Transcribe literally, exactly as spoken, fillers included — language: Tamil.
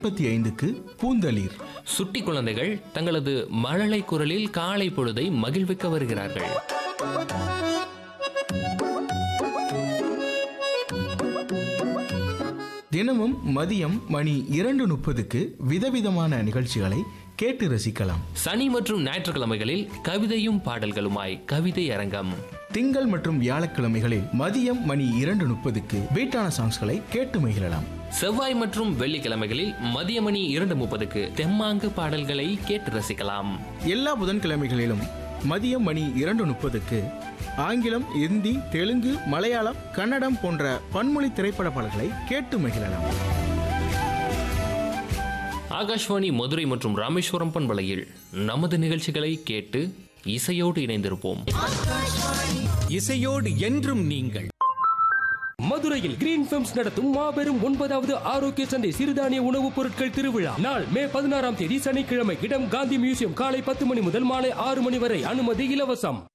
முப்பத்தி ஐந்துக்கு பூந்தளிர். சுட்டி குழந்தைகள் தங்களது மழலை குரலில் காலை பொழுதை மகிழ்விக்க வருகிறார்கள். தினமும் மதியம் மணி இரண்டு முப்பதுக்கு விதவிதமான நிகழ்ச்சிகளை கேட்டு ரசிக்கலாம். சனி மற்றும் ஞாயிற்றுக்கிழமைகளில் கவிதையும் பாடல்களுமாய் கவிதை அரங்கம். திங்கள் மற்றும் வியாழக்கிழமைகளில் மதியம் மணி இரண்டு முப்பதுக்கு வீட்டான சாங்ஸ்களை கேட்டு மகிழலாம். செவ்வாய் மற்றும் வெள்ளிக்கிழமைகளில் மதிய மணி இரண்டு முப்பதுக்கு தெம்மாங்கு பாடல்களை கேட்டு ரசிக்கலாம். எல்லா புதன்கிழமைகளிலும் மதியம் மணி இரண்டு முப்பதுக்கு ஆங்கிலம், இந்தி, தெலுங்கு, மலையாளம், கன்னடம் போன்ற பன்மொழி திரைப்பட பாடல்களை கேட்டு மகிழலாம். ஆகாஷ்வாணி மதுரை மற்றும் ராமேஸ்வரம் பண்பலையில் நமது நிகழ்ச்சிகளை கேட்டு இசையோடு இணைந்திருப்போம். இசையோடு என்றும் நீங்கள். மதுரையில் கிரீன் ஃபிலிம்ஸ் நடத்தும் மாபெரும் ஒன்பதாவது ஆரோக்கிய சந்தை சிறுதானிய உணவுப் பொருட்கள் திருவிழா நாள் மே பதினாறாம் தேதி சனிக்கிழமை. இடம் காந்தி மியூசியம். காலை பத்து மணி முதல் மாலை ஆறு மணி வரை. அனுமதி இலவசம்.